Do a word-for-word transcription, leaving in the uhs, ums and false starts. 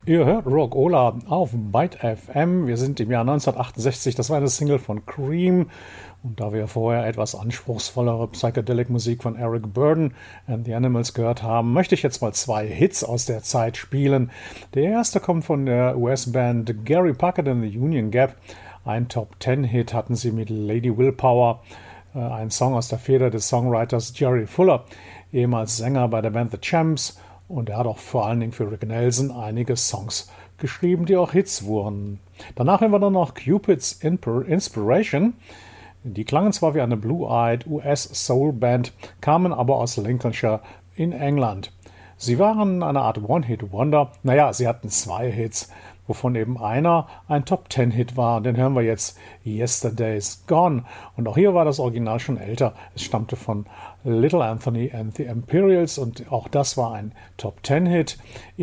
Ihr hört Rock'n'Rolla auf Byte F M. Wir sind im Jahr neunzehnhundertachtundsechzig. Das war eine Single von Cream. Und da wir vorher etwas anspruchsvollere Psychedelic-Musik von Eric Burdon and the Animals gehört haben, möchte ich jetzt mal zwei Hits aus der Zeit spielen. Der erste kommt von der U S-Band Gary Puckett and the Union Gap. Ein Top-Ten-Hit hatten sie mit Lady Willpower, ein Song aus der Feder des Songwriters Jerry Fuller, ehemals Sänger bei der Band The Champs. Und er hat auch vor allen Dingen für Rick Nelson einige Songs geschrieben, die auch Hits wurden. Danach haben wir dann noch Cupid's Inspiration. Die klangen zwar wie eine Blue-Eyed U S-Soul-Band, kamen aber aus Lincolnshire in England. Sie waren eine Art One-Hit-Wonder. Naja, sie hatten zwei Hits, wovon eben einer ein Top-Ten-Hit war. Den hören wir jetzt, Yesterday's Gone. Und auch hier war das Original schon älter. Es stammte von Little Anthony and the Imperials und auch das war ein Top-Ten-Hit.